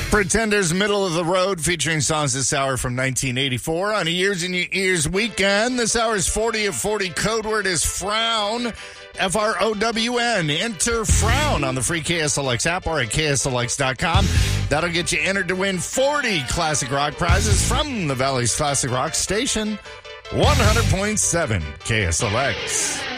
Pretenders, Middle of the Road, featuring songs this hour from 1984 on a Years in Your Ears weekend. This hour's 40 of 40 code word is frown, F-R-O-W-N. Enter frown on the free KSLX app or at KSLX.com. That'll get you entered to win 40 classic rock prizes from the Valley's Classic Rock Station, 100.7 KSLX.